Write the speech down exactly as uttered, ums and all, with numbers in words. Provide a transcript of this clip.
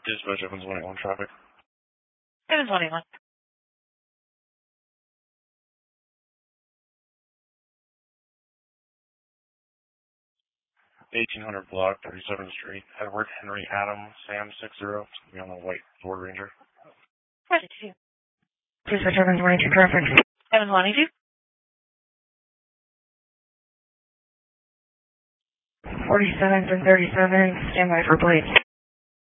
Dispatch Evans one eighty-one traffic. Evans one eighty-one. eighteen hundred block, thirty-seventh Street. Edward Henry Adam Sam six zero. Be on the white Ford Ranger. Roger, two. Dispatch Evans one eighty-two traffic. Evans one eighty-two. forty-seventh and thirty-seventh, stand by for plates.